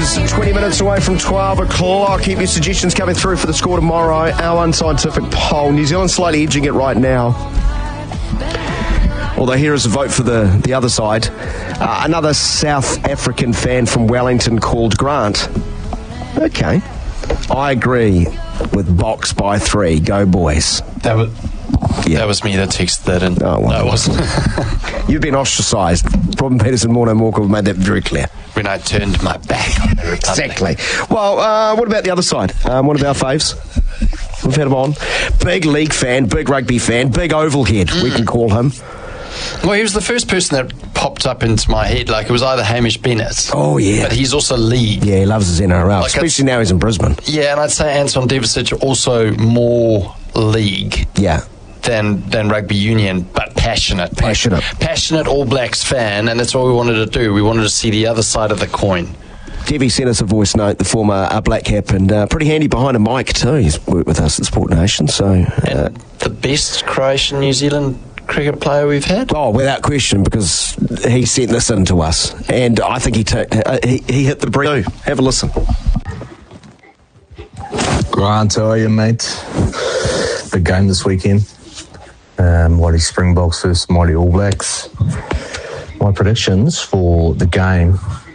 is 20 minutes away from 12 o'clock. Keep your suggestions coming through for the score tomorrow. Our unscientific poll. New Zealand slightly edging it right now. Although here is a vote for the other side. Another South African fan from Wellington called Grant. Okay. I agree with Box by 3. Go, boys. That was me that texted that in. Oh, well. No, it wasn't. You've been ostracised. Robin Peterson, Morno Morkel have made that very clear. When I turned my back on the Republic. Exactly. Well, what about the other side? One of our faves? We've had him on. Big league fan, big rugby fan, big oval head, we can call him. Well, he was the first person that popped up into my head. Like, it was either Hamish Bennett. Oh, yeah. But he's also league. Yeah, he loves his NRL, especially now he's in Brisbane. Yeah, and I'd say Anton Devicic also more league. Yeah. Than rugby union, but passionate. Passionate All Blacks fan, and that's what we wanted to do. We wanted to see the other side of the coin. Devi sent us a voice note, the former Black Cap, and pretty handy behind a mic too. He's worked with us at Sport Nation. So, and the best Croatian New Zealand cricket player we've had? Oh, without question, because he sent this in to us, and I think he hit the brief. Have a listen. Grant, how are you, mate? Big game this weekend. Mighty Springboks versus Mighty All Blacks. My predictions for the game: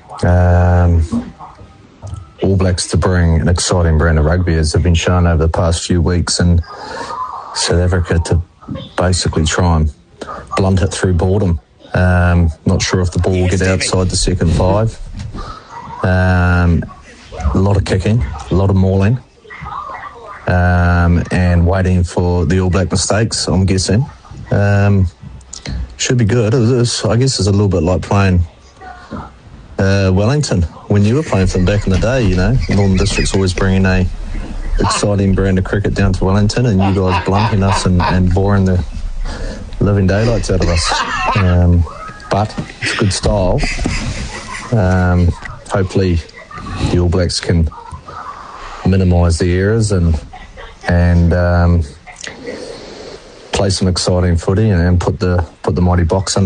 All Blacks to bring an exciting brand of rugby, as have been shown over the past few weeks, and South Africa to basically try and blunt it through boredom. Not sure if the ball will get outside the second 5. A lot of kicking, a lot of mauling. And waiting for the All Black mistakes, I'm guessing. Should be good. I guess it's a little bit like playing Wellington when you were playing for them back in the day, you know. Northern District's always bringing a exciting brand of cricket down to Wellington, and you guys blunting us and boring the living daylights out of us. But it's good style. Hopefully the All Blacks can minimise the errors and play some exciting footy and put the mighty Boks